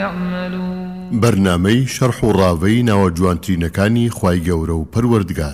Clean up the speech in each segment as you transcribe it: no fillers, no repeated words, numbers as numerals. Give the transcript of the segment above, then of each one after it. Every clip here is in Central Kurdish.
يعملون. برنامەی شەرح و ڕاوەی ناوە جوانترینەکانی خوای گەورە و پەروەردگار.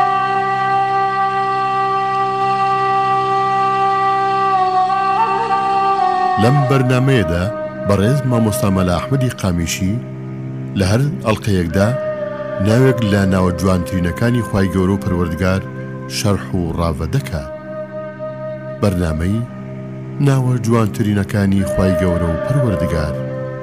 لەم بەرنامەیەدا بەڕێز مامۆستا مەلا ئەحمەدی قامیشی لە هەر ئەڵقەیەکدا ناوێک لە ناوە جوانترینەکانی خوای گەورە و پەروەردگار شەرح و ڕاوە دەکات. بەرنامەی ناوە جوانترینەکانی خوای گەورە و پەروەردگار.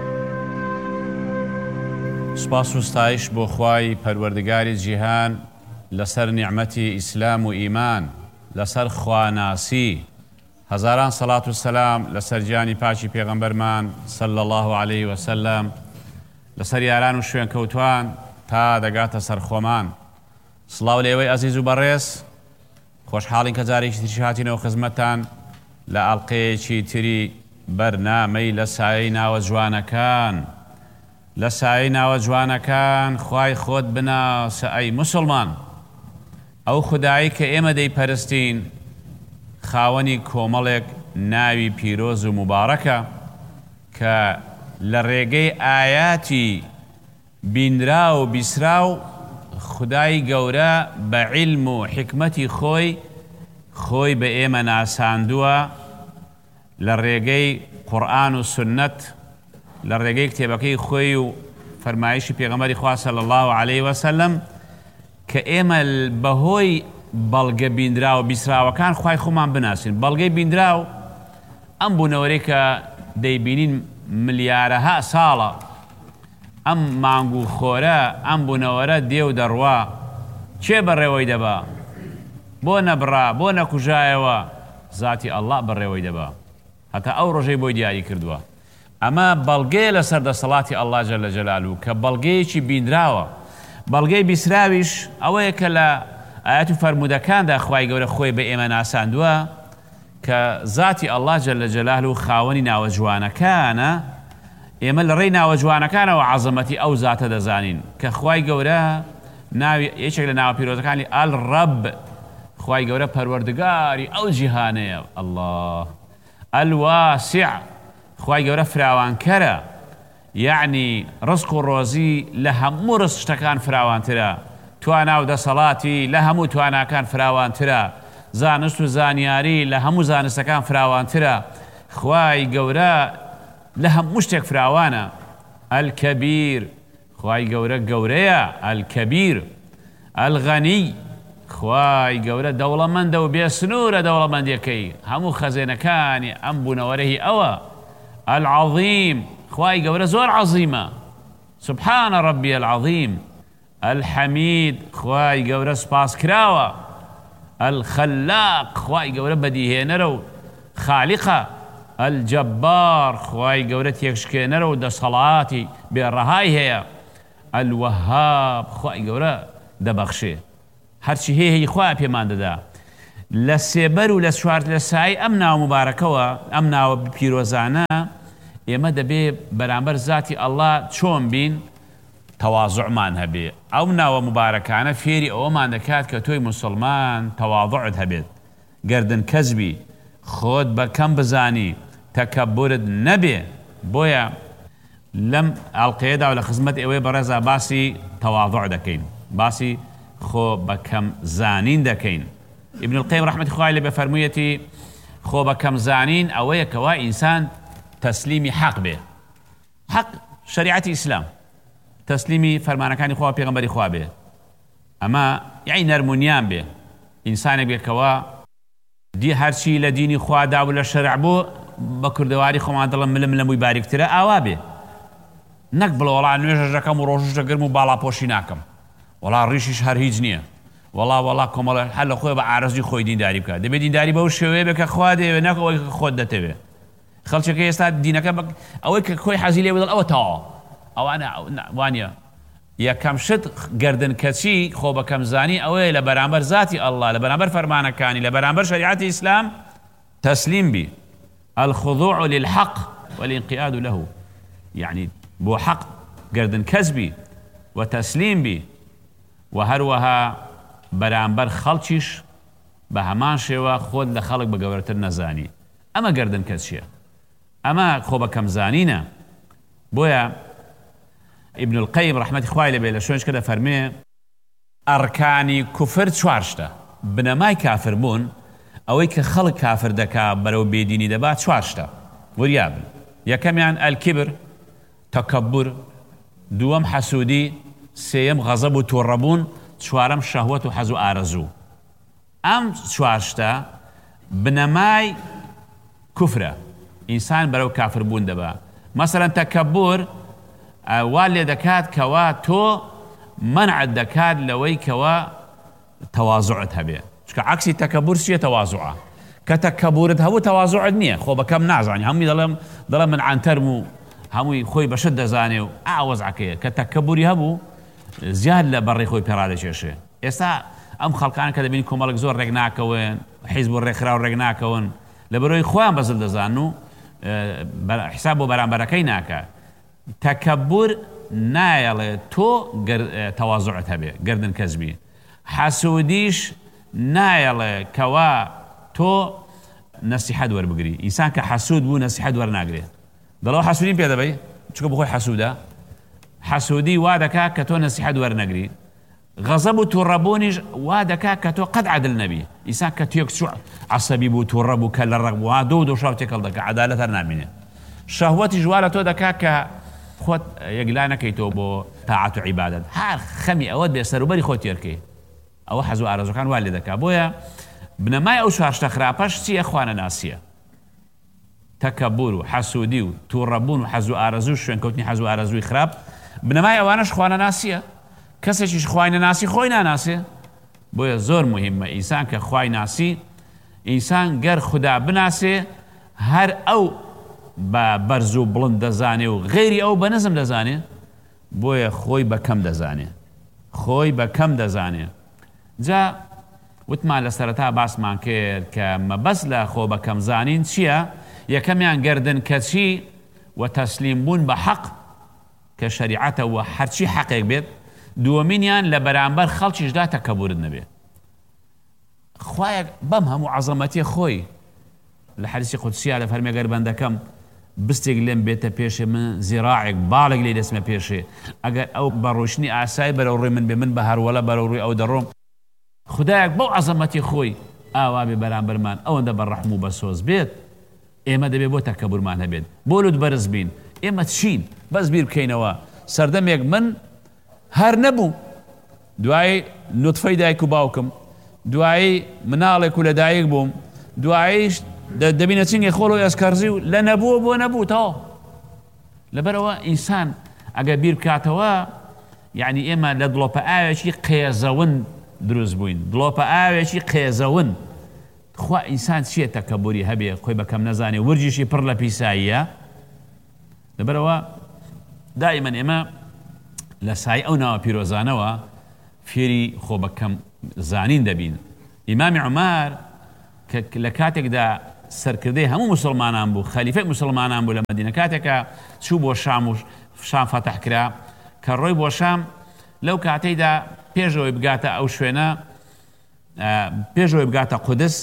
سپاس و ستایش بۆ خوای پەروەردگاری جیهان لەسەر نیعمەتی ئیسلام و ئیمان، لەسەر خواناسی. هەزاران سەڵات و سەلام لەسەر گیانی پاکی پێغەمبەرمان صلی الله علیه وسلم، لەسەر یاران و شوێن کەوتوان تا دەگاتە سەر خۆمان. سڵاو لێوەی ئەزیز و بەڕێز، خۆشحاڵین کە جارێکی تریش هاتینەوە خزمەتتان لە ئەڵقەیەکی تری بەرنامەی لە سایەی ناوە جوانەکان. لە سایەی ناوە جوانەکان خوای خۆت بناسە ئەی موسڵمان. ئەو خودایی کە ئێمە دەیپەرستین خاوەنی کۆمەڵێک ناوی پیرۆز و مبارەکە کە لە ڕێگەی ئایاتی بینرا و بیسرا و خودای گەورە بە عیلم و حکمەتی خۆی بە ئێمە ناساندووە لە ڕێگەی قورئان و سنەت، لە ڕێگەی کتێبەکەی خۆی و فەرمایشی پێغەمبەری خوا صلی الله علیه وسلم کە ئێمە بەهۆی بەڵگە بینرا و بیسراوەکان خوای خۆمان بناسین. بەڵگەی بینرا و ئەم بوونەوەرەی کە دەیبینین ملیارەها ساڵە، ئەم مانگ و خۆرە، ئەم بوونەوەرە دێ و دەڕوا، چێ بەڕێوەی دەبا؟ بۆ نەبڕا، بۆ نەکوژایەوە؟ ذاتی ئەڵڵا بەڕێوەی دەبا. هەتا ئەو ڕۆژەی بۆی دیاری کردووە. ئەمە بەڵگەیە لەسەر دەسەڵاتی ئەڵڵا جەلە جەلالوو کە بەڵگەیەکی بینراوە. بەڵگەی بیسراویش ئەوەیە کە لە ئاەت و فەرمودەکاندا خوای گەورە خۆی بە ئێمە ناساندووە کە ذاتی ئەڵڵا جەلە جەلالوو خاوەنی ناوە جوانەکانە. ئێمە لە ڕێی ناوە جوانەکانەوە عەزەمەتی ئەو زاتە دەزانین کە خوای گەورە ناوی یەکێک لە ناوە پیرۆزەکانی ئەڵڕەب، خوای گەورە پەروەردگاری ئەو جیهانەیە. ئەڵڵاه ئەلواسع، خوای گەورە فراوانکەرە، یعنی ڕزق و ڕۆزی لە هەموو ڕزق شتەکان فراوانترە، توانا و دەسەڵاتی لە هەموو تواناکان فراوانترە، زانست و زانیاری لە هەموو زانستەکان فراوانترە. خوای گەورە لە هەموو شتێک فراوانە. ئەلکەبیر، خوای گەورە گەورەیە. ئەلکەبیر. ئەلغەنی، خوای گەورە دەوڵەمەندە و بێسنوورە دەوڵەمەندیەکەی، هەموو خەزێنەکانی ئەم بوونەوەرەی ئەوە. العظیم، خوای گەورە زۆر عەظیمە، سبحانە ڕەبی العەظیم. الحەمید، خوای گەورە سپاس کراوە. الخەلاق، خوای گەورە بەدیهێنەرە و خالیقە. الجەبار، خوای گەورە تێکشکێنەرە و دەسەڵاتی بێڕەهای هەیە. الوەهاب، خوای گەورە دەبەخشێ، هەرچی هەیە هی خوای پێمان دەدا. لە سێبەر و لە چوار لە سای ئەم ناو مبارەکەوە، ئەم ناوە پیرۆزانە، ئێمە دەبێ بەرامبەر ذاتی ئەڵڵا چۆن بین؟ تەواضوعمان هەبێ. ئەو ناوە مبارەکانە فێری ئەوەمان دەکات کە تۆی موسڵمان تەواضوعت هەبێت، گەردن کەزبی، خۆت بەکەم بزانی، تەکەبورت نەبێ. بۆیە لەم ئەڵقەیەدا و لە خزمەت ئێوەی بەڕێزا باسی تەواضوع دەکەین، باسی خۆ بەکەم زانین دەکەین. ابن القیم ڕەحمەتی خوای لێ بێ فەرموویەتی خۆ بەکەم زانین ئەوەیە کەوا ئینسان تەسلیمی حەق بێ. حەق شەریعەتی ئیسلام، تەسلیمی فەرمانەکانی خوا پێغەمبەری خوا بێ. ئەمە یعنی نەرمونیان بێ، ئینسانێک بێکەوە دی هەرچی لە دینی خوادا و لە شەرع بۆ بە کوردەواری خۆمان دڵم ملم لەمووی باریکترە ئاوا بێ. نەک بڵێ وەڵا نوێژە دەکەم و ڕۆژە گرم و باڵاپۆشی ناکەم، وەڵا ڕیشیش هەر هیچ نییە، وەڵا کۆمەڵە هەر لە خۆی بە ئارەزی خۆی دینداری بکات. دەبێت دینداری بەو شێوەیە بێ کە خوا دەوێ، نەک ئەوەی کە خۆت دەتەوێ. خەڵکێکی ئێستا دینەکە ئەوەی کە خۆی حەزی لێ بدڵ ئەوە تەواوە، ئەوانە وانە. یەکەم شت گەردن کەچی خۆ بەکەم زانی ئەوەیە لە بەرامبەر ذاتی ئەڵڵا، لە بەرامبەر فەرمانەکانی، لە بەرامبەر شەریعەتی ئیسلام تەسلیم بی. الخضوع للحق والانقياد له، يعني بۆ حەق گەردن کەس بی و تەسلیم بی، و هەروەها بەرامبەر خەڵکیش بە هەمان شێوە خۆت لە خەڵک بە گەورەتر نەزانی. ئەمە گەردن کەس چییە؟ ئەمە خۆ بەکەم زانینە. بۆیە ئیبن القەیم ڕەحمەتی خوای لەبێ لە شوێنش کە دەفەرمێ ئەرکانی کوفر چوارشتە بنەمای کافر بوون ئەوەی کە خەڵک کافر دەکا بەرەو بێدینی دەبات چوارشتە وریابن یەکەمیان ئەلکیبر تەکەبور دووەم حەسوودی سێیەم غەزەب و تووڕەبوون چوارەم شەهوەت و حەز و ئارەزوو ئەم چوارشتە بنەمای کوفرە ئینسان بەرەو کافر بوون دەبا مەسەلەن تەکەبور وا لێ دەکات کەوا تۆ منعت دەکات لەوەی کەوا تەواضعت هەبێ چکە عەکسی تەکەبور چییە تەواضوعە کە تەکەبورت هەبوو تەواضعت نییە خۆ بەکەم نازانی هەمووی دەڵێم من عانتەرم و هەمووی خۆی بەشت دەزانێ و ئاوەزعەکەیە کە تەکەبوری هەبوو زیاد لە بەڕێی خۆی پێڕادەکێشێ ئێستا ئەم خەڵکان کە دەبینی کۆمەڵک زۆر ڕێک ناکەون حیزب و ڕێکخراو ڕێک ناکەون لە بەرەوەی خۆیان بەزل دەزان و حساب بۆ بەرامبەرەکەی ناکە تەکەبور نایەڵێ تۆ تەواضعت هەبێ گردن کەسبی حەسوودیش نایەڵێ کەوا تۆ نەسیحەت وەربگری ئینسان کە حەسوود بوو نەسیحەت وەرناگرێت دەڵەوە حەسوودیم پێ دەبەی چکە بخۆی حەسوودە حەسوودی وا دەکا کە تۆ نەسیحەت وەرنەگری غەزەب و تووڕەبوونیش وا دەکا کە تۆ قەت عەدل نەبی ئینسان کە تێک عەسەبی بوو تووڕە بوو کە لە ڕەق بوو وا دۆ شاو تێکەڵ دەکا عەدالەت هەر نامینێ شەهوەتیش وا لە تۆ دەکا کە خۆت یەکلا نەکەیتەوە بۆ تاعەت و عیبادەت هەر خەمی ئەوەت بێ سەروبەری خۆت تێرکەی ئەوە حەز و ئارەزوەکان وا لێ دەکا بۆیە بنەمای ئەو چوارشتە خراپەش چییە خوانە ناسیە تەکەبور و حەسوودی و تووڕەبوون و حەز و ئارەزوو شوێنکەوتنی حەز و ئارەزووی خراپ بنەمای ئەوانەش خوانە ناسیە کەسێکیش خوای نەناسی خۆی ناناسێ بۆیە زۆر مهمە ئینسان کە خوای ناسی ئینسان گەر خوددا بناسێ هەر ئەو بە بەرز و بڵند دەزانێ و غێری ئەو بە نەزم دەزانێ بۆیە خۆی بەکەم دەزانێ خۆی بەکەم دەزانێ جا وتمان لە سەرەتا باسمان کرد کە مەبەست لە خۆ بەکەم زانین چییە یەکەمیان گردن کەچی و تەسلیم بوون بە حەق کە شەریعەتە و هەرچی حەقێک بێت دووەمینیان لە بەرامبەر خەڵکیشدا تەکەبورت نەبێت خوایە بەم هەموو عەزەمەتیە خۆی لە حەدیسی قودسیە لە فەرمێ گەر بەندەکەم بستێک لێم بێتە پێشێ من زیراعێک باڵێک لێ دەسمە پێشێ ئەگەر ئەو بە ڕۆشنی ئاسایی بەرەو ڕووی من بێ من بە هەروەڵە بەرەو ڕووی ئەو دەڕۆم خدایەک بەو عەزەمەتی خۆی ئاوا بێ بەرامبەرمان ئەوەندە بەڕەحم و بەسۆز بێت ئێمە دەبێ بۆ تەکەبورمان هەبێت بۆ لوت بەرز بین ئێمە چین بەس بیر بکەینەوە سەردەمێک من هەر نەبوو دوای نوتفەی دایک و باوکم دوایی مناڵێک و لەدایک بووم دواییش دەبینە چنگی خۆڵەوەی ئەسکەرزی و لە نەبووە بۆ نەبوو تەواو لەبەرەوە ئینسان ئەگە بیر بکاتەوە یعنی ئێمە لە دڵۆپە ئاوێکی قێزەون دروست بووین دڵۆپە ئاوێکی قێزەون خوا ئینسان چییە تەکەبوری هەبێ خۆی بەکەم نەزانێ ورجیشی پڕ لە پیساییە لەبەرەوە دائیمەن ئێمە لە سای ئەو ناوە پیرۆزانەوە فێری خۆ بەکەم زانین دەبین ئیمامی عومەر کە لە کاتێکدا سەرکردەی هەموو موسڵمانان بوو خەلیفەی موسڵمانان بوو لە مەدینە کاتێکە چوو بۆ شام و شام فەتح کرا کە ڕۆی بۆ شام لەو کاتەیدا پێشەوەی بگاتە ئەو شوێنە پێشەوەی بگاتە قودس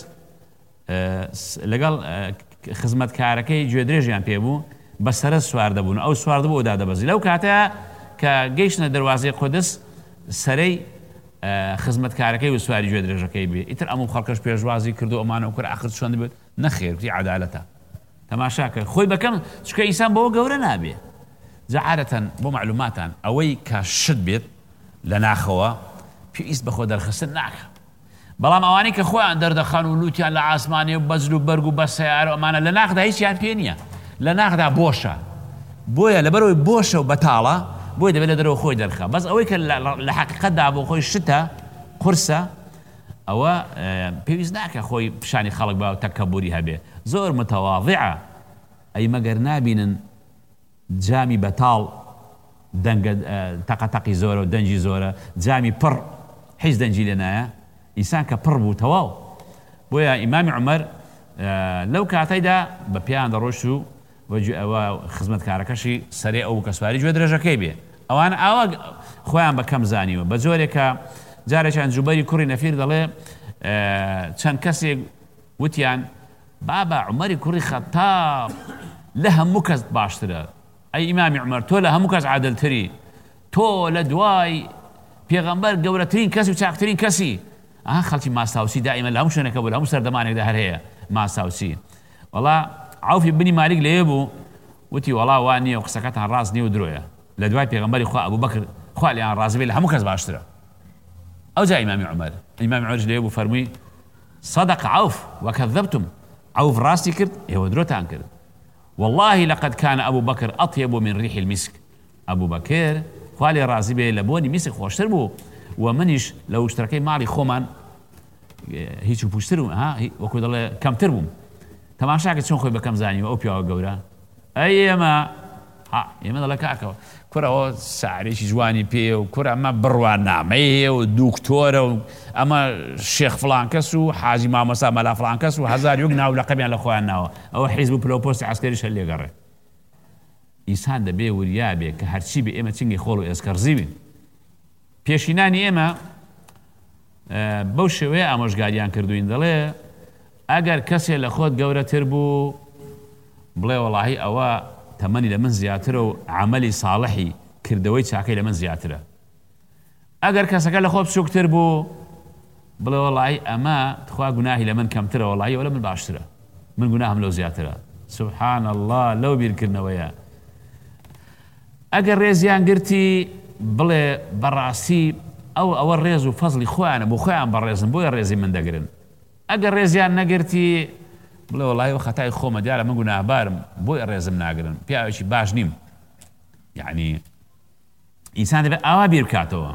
لەگەڵ خزمەتکارەکەی گوێدرێژیان پێبوو بە سەرە سوار دەبوون ئەو سوار دەبوو دادەبەزی لەو کاتەیە کە گەیشتنە دەروازەی قودس سەرەی خزمەتکارەکەی و سواری گوێدرێژەکەی بێ ئیتر ئەموو خەڵکەش پێشوازی کردو ئەمانەوە کرد ئاخر چۆن دەبێت نەخێر وتی عەدالەتە تەماشا کرد خۆی بەکەم چکە ئینسان بەوە گەورە نابێ جا عادەتەن بۆ معلوماتان ئەوەی کە شت بێت لە ناخەوە پێویست بەخۆ دەرخستن ناکە بەڵام ئەوانەی کە خۆیان دەردەخەن و لوتیان لە ئاسمانێ و بەجل و بەرگ و بە سەیارە ئەمانە لە ناخدا هیچیان پێ نییە لە ناخدا بۆشە بۆیە لەبەرەوەی بۆشە و بەتاڵە بۆی دەبێت لە دەرەوە خۆی دەرخە بەس ئەوەی کە لە حەقیقەتدا بۆ خۆی شتە قورسە ئەوە پێویست ناکە خۆی پیشانی خەڵک بە تەکەبوری هەبێ زۆر متەواضعە ئەی مەگەر نابینن جامی بەتاڵ دەنگە تەقەتەقی زۆرە و دەنجی زۆرە جامی پڕ هیچ دەنجی لێ نایە ئینسان کە پڕ بوو تەواو بۆیە ئیمامی عومەر لەو کاتەیدا بە پیان دەڕۆشت و ئەوە خزمەتکارەکەشی سەرێ ئەو کە سواری گوێ درێژەکەی بێ ئەوان ئاوا خۆیان بەکەم زانیوە بە جۆرێکە جارێکیان جوبەری کوڕی نەفیر دەڵێ چەند کەسێک وتیان بابا عومەری کوڕی خەتاب لە هەموو کەس باشترە ئەی ئیمامی عومەر تۆ لە هەموو کەس عادڵتری تۆ لە دوای پێغەمبەر گەورەترین کەسی و چاکترین کەسی خەڵکی ماساوسی دائیمەن لە هەموو شوێنەکە بوو لە هەموو سەردەمانێکدا هەر هەیە ماساوسی وەڵا عەوفی بنی مالیک لەوێ بوو وتی وەڵا وا نییە و قسەکەتان ڕاست نییە و درۆیە لە دوای پێغەمبەری خوا ئەبوبەکر خوا لێیان ڕازی بێ لە هەموو کەس باشترە ئەوجا ئیمامی عومەر عومەرش لەوێ بوو فەرمووی صدق عوف وكذبتم عوف راسي كرد يودروتان كرد والله لقد كان أبو بكر أطيب من ريح المسك أبو بكر خوالي رازي بي لبوني مسك خوشتر بو ومنش لو اشتركي معلي خومان هيچ بوشتر وكود الله كم تربم تماشاك شلون خوي بكم زاني وأوبيا وقورا أيما يما الله كاكا كرة سعريش جواني بيه وكرة ما بروان ناميه ودكتورة أما الشيخ فلان كسو حاجي ما مسا ملا فلان كسو هزار يقنا ولا قبيل على أخواننا أو حزب بلوبوست عسكري شلي قرر إنسان ده بيه وريا بيه كهرشي بيه إما تنجي خولو إسكرزي بيه بيشيناني إما بوشوي أمش قاديان كردوين دلي أجر كسي لخود قورة تربو بلا والله أوا تمني لمن زياتره وعملي صالحي كردوي شاكي لمن زياتره اگر كسك له خوب سوكتر بو بلا والله اما تخوا جناهي لمن كمتره والله ولا من باشتره من جناهم لو زياتره سبحان الله لو بيركرنا وياه اگر ريزيان قرتي بلا براسي او الريز وفضلي خوان ابو خوان بريزن بو الريزي من دقرن اگر ريزيان نقرتي بڵێ وڵی خەتای خۆمە دیارە من گوناهبارم بۆی ڕێزم ناگرن پیاوێکی باش نیم یعنی ئینسان دەبێت ئاوا بیر بکاتەوە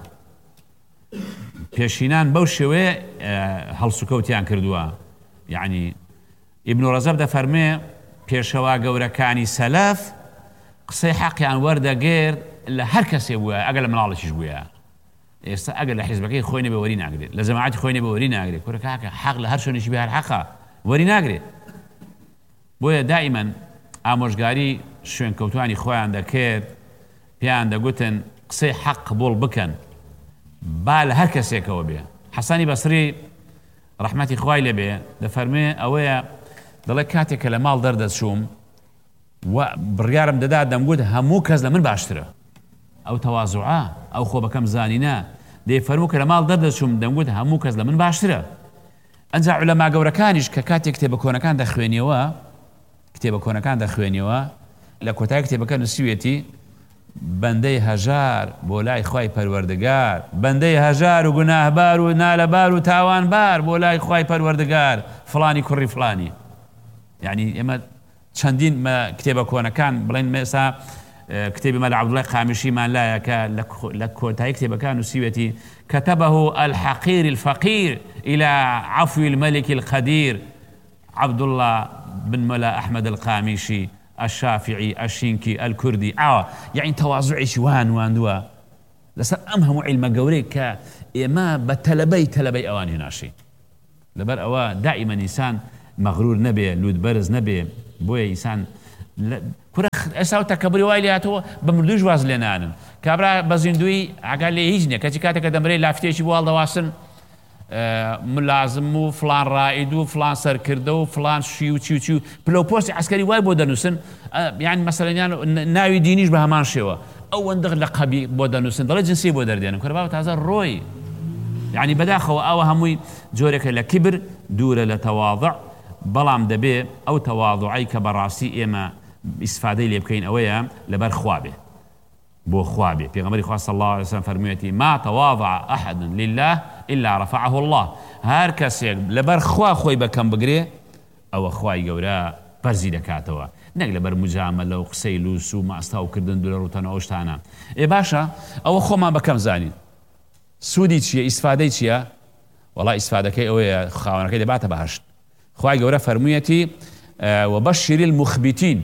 پێشینان بەو شێوەیە هەڵسوکەوتیان کردووە یعنی ئیبن ڕەجەب دەفەرمێ پێشەوا گەورەکانی سەلەف قسەی حەقیان وەردەگێرد لە هەر کەسێ بووە ئەگەر لە مناڵێکیش بووە ئێستا ئەگەر لە حیزبەکەی خۆی نەبێ وەری ناگرێت لە جەماعەتی خۆی نەبێ وەری ناگرێت کورە کاکە حەق لە هەر شوێنێکی بێ هەر حەقە وەری ناگرێت بۆیە دائیمەن ئامۆژگاری شوێنکەوتوانی خۆیان دەکرد پێیان دەگوتن قسەی حەق قبوڵ بکەن با لە هەر کەسێکەوە بێ حەسانی بەسری ڕەحمەتی خوای لێبێ دەفەرمێ ئەوەیە دەڵێ کاتێککە لە ماڵ دەردەچووم و بڕیارم دەدا دەمگوت هەموو کەس لە من باشترە ئەو تەوازوعە ئەو خۆ بەکەم زانینە دەیفەرموو کە لە ماڵ دەردەچووم دەمگوت هەموو کەس لە من باشترە ئەنجا عولەما گەورەکانیش کە کاتێک کتێبە کۆنەکان دەخوێنیەوە کتێبە کۆنەکان دەخوێنیەوە لە کۆتای کتێبەکە نووسیوێتی بەندەی هەژار بۆ لای خوای پەروەردگار بەندەی هەژار و گوناهبار و نالەبار و تاوانبار بۆ لای خوای پەروەردگار فڵانی کوڕی فڵانی یعنی ئێمە چەندین کتێبە کۆنەکان بڵێن مێسا كتابي مال عبد الله قامشي ما لا لكوتاي كتابه كانوا سيوتي كتبه الحقير الفقير إلى عفو الملك القدير عبد الله بن ملا أحمد القامشي الشافعي الشينكي الكردي يعني تواضعي شوان واندوا لسر أمهم علم قوريك ما بتلبي أوان هناشي لبر أوا دائما إنسان مغرور نبي لود برز نبي بوي إنسان ئێستا تەکەبوری وای لێ هاتەوە بە مردووش واز لێ نانن کابرا بە زیندوی ئاگال لێ هیچ نییە کەچی کاتێکە دەمرێت لافتێکی بۆ هەڵدەواسن ملازم و فلان ڕائید و فلان سەرکردە و فلان شی و چی و چی و پلۆپۆستی عەسکەری وای بۆ دەنووسن یعنی مەسەلەنیان ناوی دینیش بە هەمان شێوە ئەوەندە لە قەبی بۆ دەنووسن دەڵێ جنسی بۆ دەردێنن کورە بابە تازە ڕۆی یعنی بەداخەوە ئەوە هەمووی جۆرێکە لە کیبر دوورە لە تەواضع بەڵام دەبێ ئەو تەواضعی کە بەڕاستی ئێمە استفادەی لێ بکەین ئەوەیە لەبەر خوا بێ بۆ خوا بێ پێغەمبەری خوا صلی الله علیه وسلم فەرموویەتی ما تواضع أحد لله إلا رفعه الله هەر کەسێک لەبەر خوا خۆی بەکەم بگرێ ئەوە خوای گەورە بەرزی دەکاتەوە نەک لەبەر مجامەلە و قسەی لووس و ماستاوکردن دوو لە ڕوتەنەوە ئەو شتانە باشە ئەوە خۆمان بەکەم زانین سوودی چییە ئیسفادەی چییە وەڵا ئیسفادەکەی ئەوەیە خاوەنەکەی دەباتە بەهەشت خوای گەورە فەرموویەتی وبشر المخبتين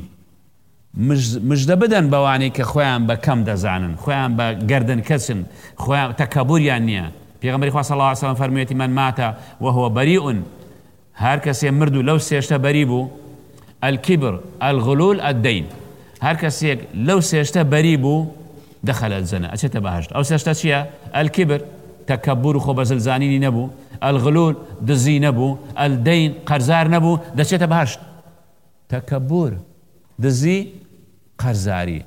مژدە بدەن بەوانەی کە خۆیان بە کەم دەزانن خۆیان بە گەردن کەسن خۆیان تەکەبوریان نییە پێغەمبەری خوا صلی الله علیه وسلم فەرموویەتی من مات وهو بريء هەر کەسێ مرد و لەو سێشتە بەری بوو الكبر الغلول الدين هەر کەسێک لەو سێشتە بەری بوو دخل الجنة ئەچێتە بەهەشت ئەو سێشتە چییە الكبر تەکەبور و خۆ بەزلزانینی نەبوو الغلول دزی نەبوو الدين قەرزار نەبوو دەچێتە بەهەشت تەکەبور دزی قەرزاری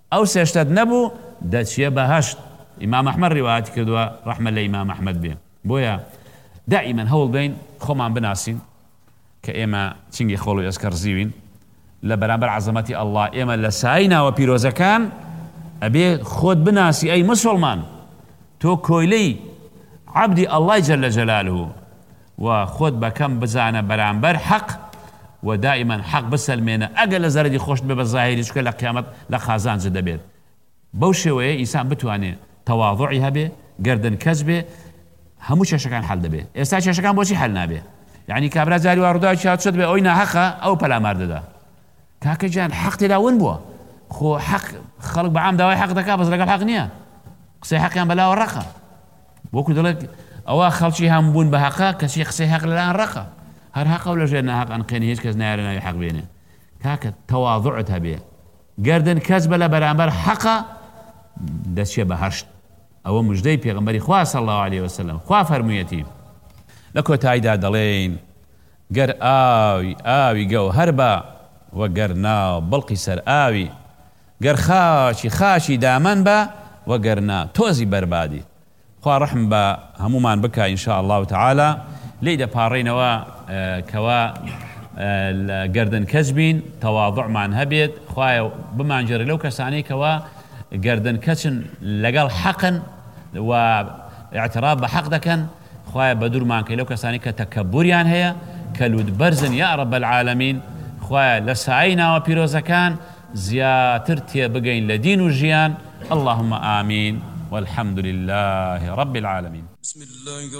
ئەو سێشتت نەبوو دەچیە بەهەشت. ئیمام ئەحمەد ڕیواەتی کردووە ڕەحمە لە ئیمام ئەحمەد بێ. بۆیە دائیمەن هەوڵ بین خۆمان بناسین کە ئێمە چنگی خۆڵ و ئێسکەر زیوین لە بەرامبەر عەزەمەتی ئەڵڵا. ئێمە لە سای ناوە پیرۆزەکان ئەبێ خۆت بناسی ئەی مسڵمان تۆ کۆیلەی عەبدی ئەڵڵای جەلە جەلالوه و خۆت بەکەم بزانە بەرامبەر حەق و دائیمەن حەق بسەلمێنە ئەگەر لە زەرەری خۆشت بێ بە زاهیری چکە لە قیامەت لە خازانج دەبێت. بەو شێوەیە ئینسان بتوانێت تەواضوعی هەبێ گەردن کەس بێ هەموو کێشەکان حەل دەبێ. ئێستا کێشەکان بۆچی حەل نابێ؟ یعنی کابرا جاری وا ڕووداوی چاوت شت بێ ئەوی ناحەقە ئەو پەلامار دەدا. کاکە جان حەق تێدا ون بووە. خۆ حەق خەڵک بەعام داوای حەق دەکات بەس لەگەڵ حەق نییە. قسەی حەقیان بەلاوە ڕەقە. وەکو دەڵێت ئەوە خەڵکی هەم بوون بە حەقە کەسی قسەی حەق لەلایەن ڕەقە. هەر حەقە و لەژێر ناحەق ئەنقێنی هیچ کەس نایارە ناوی حەق بێنێ. کاکە تەواضوعت هەبێ گەردن کەس بە لە بەرامبەر حەقە دەچێ بەهەشت. ئەوە موژدەی پێغەمبەری خوا صلی الله علیه وسلم خوا فەرموویەتی لە کۆتاییدا دەڵێن گەر ئاوی گەوهەر بە وەگەر ناو بڵقی سەر ئاوی گەر خاشی دامەن بە وەگەر نا تۆزی بەربادی. خوا ڕەحم بە هەمومان بکە ئینشاء الله تعالی. لێی دەپاڕێنەوە کەوا گەردن کەس بین تەواضوعمان هەبێت خوایە بمانجێڕێ لەو کەسانەی کەوا گەردن کەچن لەگەڵ حەقن و اعتراف بە حەق دەکەن. خوایە بە دوورمان کە لەو کەسانی کە تەکەبوریان هەیە کە لوود بەرزن یا رب العالمین. خوایە لە سایەی ناوە پیرۆزەکان زیاتر تێبگەین لە دین و ژیان. اللهم آمین والحمد لله رب العالمين.